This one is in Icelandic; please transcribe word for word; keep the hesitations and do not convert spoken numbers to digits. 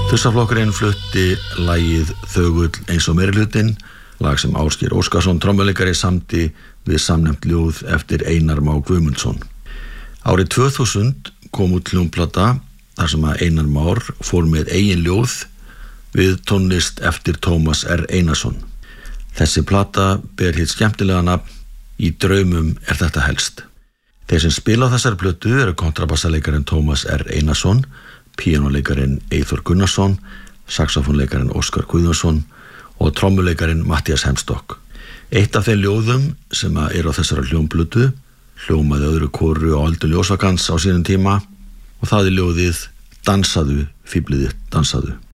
Þursaflokkurinn flutti lagið Þögull eins og meirihlutinn, lag sem Ásgeir Óskarsson trommuleikari samdi við samnefnt ljóð eftir Einar Má Guðmundsson. Árið tvö þúsund kom út hljómplata þar sem að Einar Már fór með eigin ljóð við tónlist eftir Tómas R. Einarsson. Þessi plata ber hitt skemmtilega nafn Í draumum er þetta helst. Þeir sem spila á þessari plötu eru kontrabassaleikarin Tómas R. Einarsson, píanóleikarin Eyþór Gunnarsson, saxofónleikarin Óskar Guðjónsson og trommuleikarin Matthías Hemstokk. Eitt af þeim ljóðum sem er á þessari hljómplötu hljómaði öðru kóru á Öldu Ljósvakans á sínum tíma og það er ljóðið Dansaðu, fíflið þitt, dansaðu.